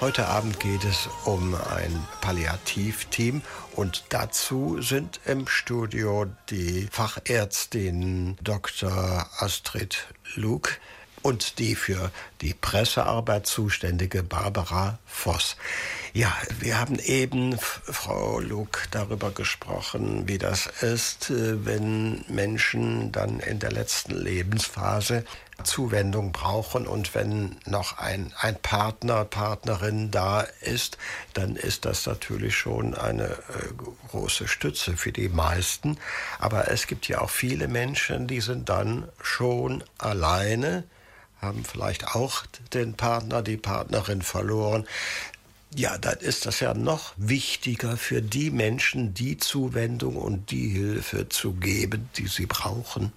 Heute Abend geht es um ein Palliativteam und dazu sind im Studio die Fachärztin Dr. Astrid Luck und die für die Pressearbeit zuständige Barbara Voss. Ja, wir haben eben, Frau Luck, darüber gesprochen, wie das ist, wenn Menschen dann in der letzten Lebensphase Zuwendung brauchen und wenn noch ein Partner, Partnerin da ist, dann ist das natürlich schon eine große Stütze für die meisten. Aber es gibt ja auch viele Menschen, die sind dann schon alleine, haben vielleicht auch den Partner, die Partnerin verloren. Ja, dann ist das ja noch wichtiger für die Menschen, die Zuwendung und die Hilfe zu geben, die sie brauchen.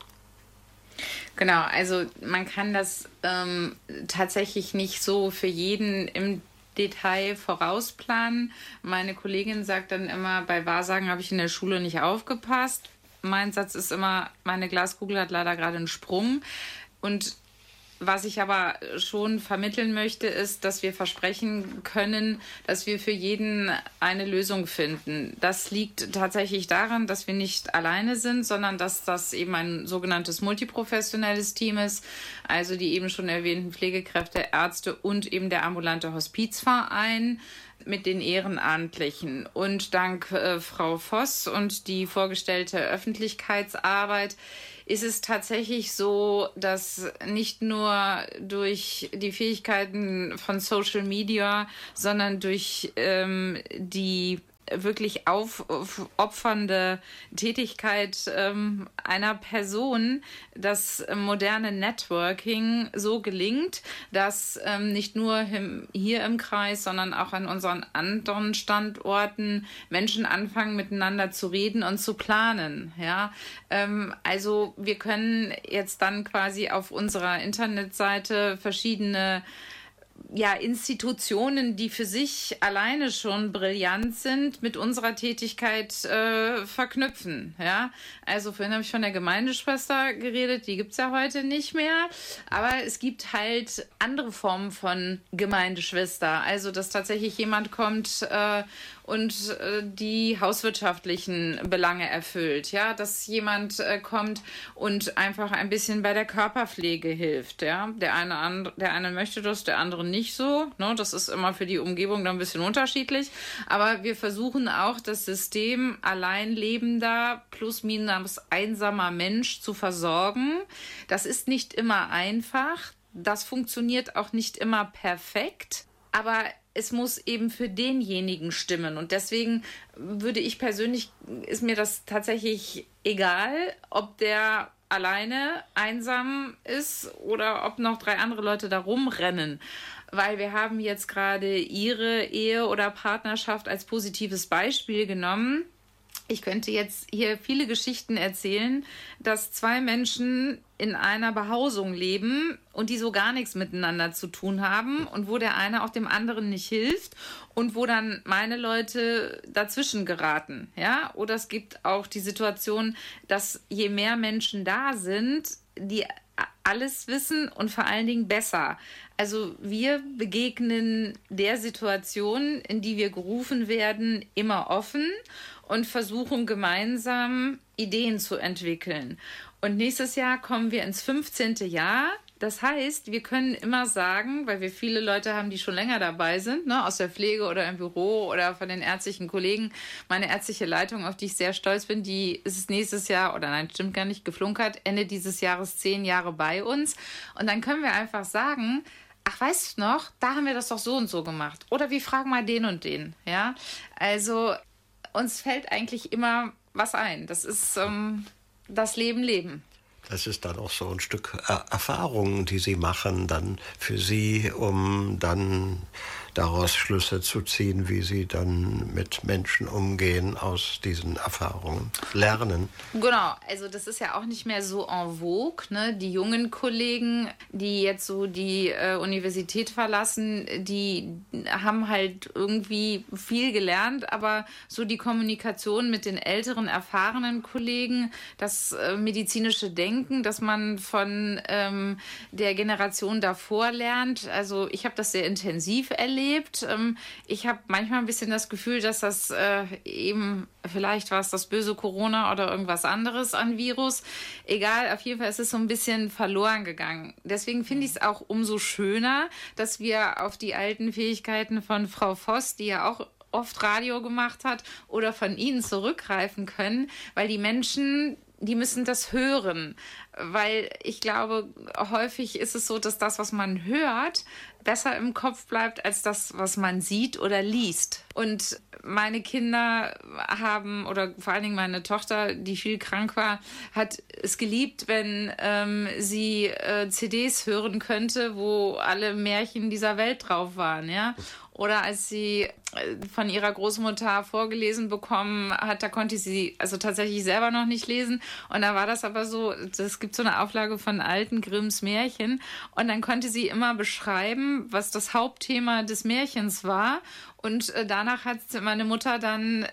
Genau, also man kann das tatsächlich nicht so für jeden im Detail vorausplanen. Meine Kollegin sagt dann immer, bei Wahrsagen habe ich in der Schule nicht aufgepasst. Mein Satz ist immer, meine Glaskugel hat leider gerade einen Sprung. Und was ich aber schon vermitteln möchte, ist, dass wir versprechen können, dass wir für jeden eine Lösung finden. Das liegt tatsächlich daran, dass wir nicht alleine sind, sondern dass das eben ein sogenanntes multiprofessionelles Team ist. Also die eben schon erwähnten Pflegekräfte, Ärzte und eben der ambulante Hospizverein mit den Ehrenamtlichen. Und dank Frau Voss und die vorgestellte Öffentlichkeitsarbeit ist es tatsächlich so, dass nicht nur durch die Fähigkeiten von Social Media, sondern durch die wirklich aufopfernde Tätigkeit einer Person das moderne Networking so gelingt, dass nicht nur hier im Kreis, sondern auch an unseren anderen Standorten Menschen anfangen, miteinander zu reden und zu planen. Ja? Also wir können jetzt dann quasi auf unserer Internetseite verschiedene Institutionen, die für sich alleine schon brillant sind, mit unserer Tätigkeit verknüpfen. Ja? Also vorhin habe ich von der Gemeindeschwester geredet, die gibt es ja heute nicht mehr, aber es gibt halt andere Formen von Gemeindeschwester. Also dass tatsächlich jemand kommt und die hauswirtschaftlichen Belange erfüllt, ja, dass jemand kommt und einfach ein bisschen bei der Körperpflege hilft, ja, der eine möchte das, der andere nicht so, ne? Das ist immer für die Umgebung dann ein bisschen unterschiedlich, aber wir versuchen auch das System alleinlebender plus minus einsamer Mensch zu versorgen. Das ist nicht immer einfach, das funktioniert auch nicht immer perfekt, aber es muss eben für denjenigen stimmen. Und deswegen würde ich persönlich, ist mir das tatsächlich egal, ob der alleine einsam ist oder ob noch 3 andere Leute da rumrennen. Weil wir haben jetzt gerade Ihre Ehe oder Partnerschaft als positives Beispiel genommen. Ich könnte jetzt hier viele Geschichten erzählen, dass 2 Menschen in einer Behausung leben und die so gar nichts miteinander zu tun haben und wo der eine auch dem anderen nicht hilft und wo dann meine Leute dazwischen geraten. Ja? Oder es gibt auch die Situation, dass je mehr Menschen da sind, die alles wissen und vor allen Dingen besser. Also wir begegnen der Situation, in die wir gerufen werden, immer offen und versuchen gemeinsam Ideen zu entwickeln. Und nächstes Jahr kommen wir ins 15. Jahr. Das heißt, wir können immer sagen, weil wir viele Leute haben, die schon länger dabei sind, ne, aus der Pflege oder im Büro oder von den ärztlichen Kollegen. Meine ärztliche Leitung, auf die ich sehr stolz bin, die ist nächstes Jahr, oder nein, stimmt gar nicht, geflunkert, Ende dieses Jahres 10 Jahre bei uns. Und dann können wir einfach sagen, ach, weißt du noch, da haben wir das doch so und so gemacht. Oder wir fragen mal den und den. Ja? Also uns fällt eigentlich immer was ein. Das ist das Leben. Das ist dann auch so ein Stück Erfahrung, die Sie machen, dann für Sie, um dann daraus Schlüsse zu ziehen, wie Sie dann mit Menschen umgehen aus diesen Erfahrungen. Lernen. Genau, also das ist ja auch nicht mehr so en vogue, ne? Die jungen Kollegen, die jetzt so die Universität verlassen, die haben halt irgendwie viel gelernt, aber so die Kommunikation mit den älteren, erfahrenen Kollegen, das medizinische Denken, das man von der Generation davor lernt, also ich habe das sehr intensiv erlebt. erlebt. Ich habe manchmal ein bisschen das Gefühl, dass das eben, vielleicht war es das böse Corona oder irgendwas anderes an Virus. Egal, auf jeden Fall ist es so ein bisschen verloren gegangen. Deswegen finde ich es auch umso schöner, dass wir auf die alten Fähigkeiten von Frau Voss, die ja auch oft Radio gemacht hat, oder von Ihnen zurückgreifen können, weil die Menschen, die müssen das hören, weil ich glaube, häufig ist es so, dass das, was man hört, besser im Kopf bleibt als das, was man sieht oder liest. Und meine Kinder haben, oder vor allen Dingen meine Tochter, die viel krank war, hat es geliebt, wenn sie CDs hören könnte, wo alle Märchen dieser Welt drauf waren, ja. Oder als sie von ihrer Großmutter vorgelesen bekommen hat, da konnte sie also tatsächlich selber noch nicht lesen. Und da war das aber so, es gibt so eine Auflage von alten Grimms Märchen. Und dann konnte sie immer beschreiben, was das Hauptthema des Märchens war. Und danach hat meine Mutter dann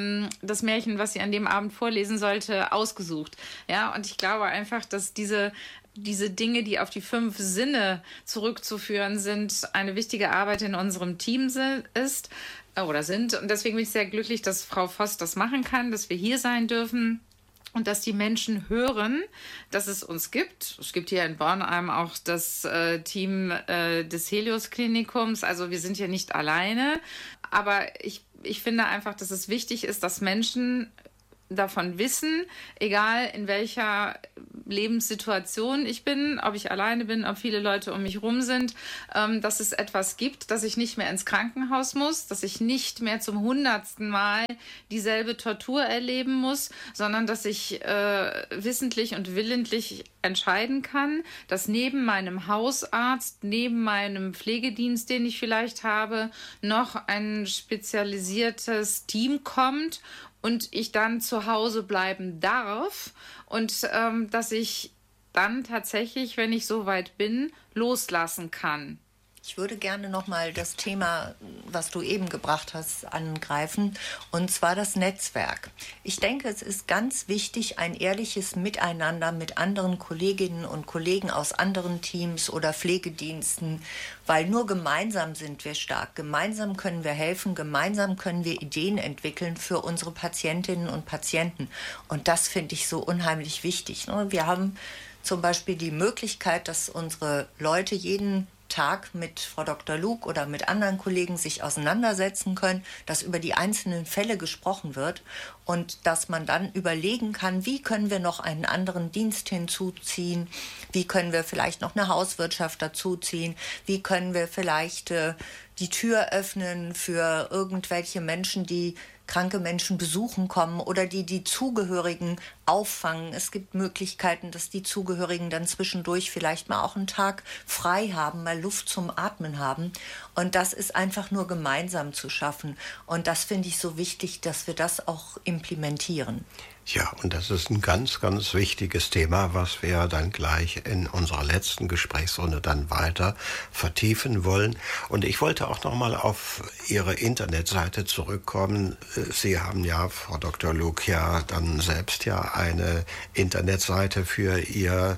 das Märchen, was sie an dem Abend vorlesen sollte, ausgesucht. Ja, und ich glaube einfach, dass diese Dinge, die auf die 5 Sinne zurückzuführen sind, eine wichtige Arbeit in unserem Team ist oder sind. Und deswegen bin ich sehr glücklich, dass Frau Voss das machen kann, dass wir hier sein dürfen und dass die Menschen hören, dass es uns gibt. Es gibt hier in Bornheim auch das Team des Helios-Klinikums. Also wir sind hier nicht alleine. Aber ich finde einfach, dass es wichtig ist, dass Menschen davon wissen, egal in welcher Lebenssituation ich bin, ob ich alleine bin, ob viele Leute um mich rum sind, dass es etwas gibt, dass ich nicht mehr ins Krankenhaus muss, dass ich nicht mehr zum 100. Mal dieselbe Tortur erleben muss, sondern dass ich wissentlich und willentlich entscheiden kann, dass neben meinem Hausarzt, neben meinem Pflegedienst, den ich vielleicht habe, noch ein spezialisiertes Team kommt und ich dann zu Hause bleiben darf und dass ich dann tatsächlich, wenn ich so weit bin, loslassen kann. Ich würde gerne nochmal das Thema, was du eben gebracht hast, angreifen, und zwar das Netzwerk. Ich denke, es ist ganz wichtig, ein ehrliches Miteinander mit anderen Kolleginnen und Kollegen aus anderen Teams oder Pflegediensten, weil nur gemeinsam sind wir stark. Gemeinsam können wir helfen, gemeinsam können wir Ideen entwickeln für unsere Patientinnen und Patienten. Und das finde ich so unheimlich wichtig. Wir haben zum Beispiel die Möglichkeit, dass unsere Leute jeden Tag mit Frau Dr. Luke oder mit anderen Kollegen sich auseinandersetzen können, dass über die einzelnen Fälle gesprochen wird und dass man dann überlegen kann, wie können wir noch einen anderen Dienst hinzuziehen, wie können wir vielleicht noch eine Hauswirtschaft dazuziehen, wie können wir vielleicht die Tür öffnen für irgendwelche Menschen, die kranke Menschen besuchen kommen oder die Zugehörigen auffangen. Es gibt Möglichkeiten, dass die Zugehörigen dann zwischendurch vielleicht mal auch einen Tag frei haben, mal Luft zum Atmen haben. Und das ist einfach nur gemeinsam zu schaffen. Und das finde ich so wichtig, dass wir das auch implementieren. Ja, und das ist ein ganz, ganz wichtiges Thema, was wir dann gleich in unserer letzten Gesprächsrunde dann weiter vertiefen wollen. Und ich wollte auch noch mal auf Ihre Internetseite zurückkommen. Sie haben ja, Frau Dr. Luke, ja dann selbst ja eine Internetseite für Ihr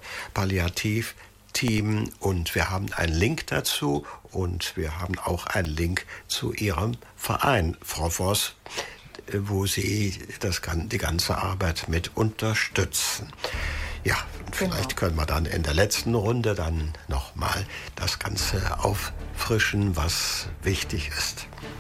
Palliativteam und wir haben einen Link dazu und wir haben auch einen Link zu Ihrem Verein, Frau Voss, wo Sie die ganze Arbeit mit unterstützen. Ja, vielleicht können wir dann in der letzten Runde dann nochmal das Ganze auffrischen, was wichtig ist.